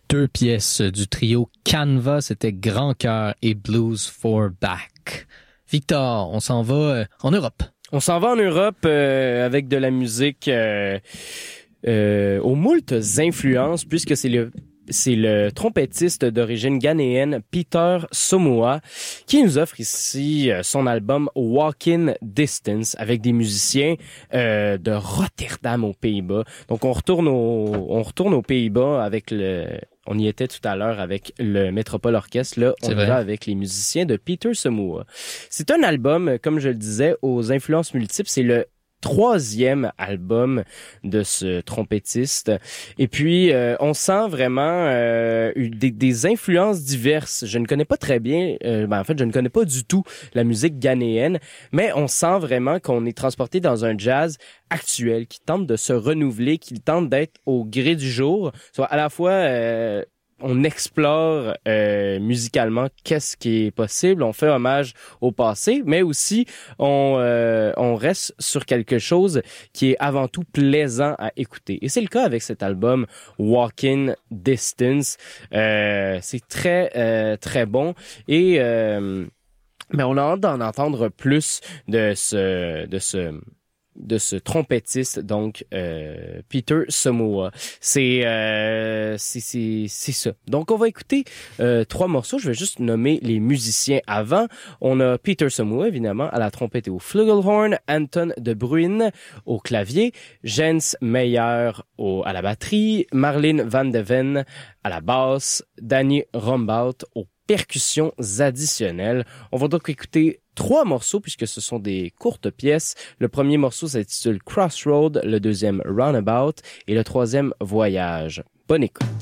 deux pièces du trio Canva, c'était Grand Cœur et Blues for Back. Victor, on s'en va en Europe. On s'en va en Europe avec de la musique aux moultes influences, puisque c'est le trompettiste d'origine ghanéenne Peter Somoa qui nous offre ici son album Walking Distance avec des musiciens de Rotterdam aux Pays-Bas. Donc on retourne aux Pays-Bas avec on y était tout à l'heure avec le Metropole Orchestre. Là, on y va avec les musiciens de Peter Somoa. C'est un album, comme je le disais, aux influences multiples. C'est le troisième album de ce trompettiste. Et puis, on sent vraiment des influences diverses. Je ne connais pas très bien, en fait, je ne connais pas du tout la musique ghanéenne, mais on sent vraiment qu'on est transporté dans un jazz actuel qui tente de se renouveler, qui tente d'être au gré du jour. Soit à la fois on explore musicalement qu'est-ce qui est possible, on fait hommage au passé, mais aussi on reste sur quelque chose qui est avant tout plaisant à écouter. Et c'est le cas avec cet album Walking Distance. C'est très très bon et mais on a hâte d'en entendre plus de ce trompettiste, donc Peter Somoa. C'est ça. Donc on va écouter trois morceaux. Je vais juste nommer les musiciens avant. On a Peter Somoa évidemment à la trompette et au flugelhorn, Anton de Bruyn au clavier, Jens Meyer à la batterie, Marlene van de Ven à la basse, Danny Rombout aux percussions additionnelles. On va donc écouter trois morceaux puisque ce sont des courtes pièces. Le premier morceau s'intitule Crossroad, le deuxième Roundabout et le troisième Voyage. Bonne écoute.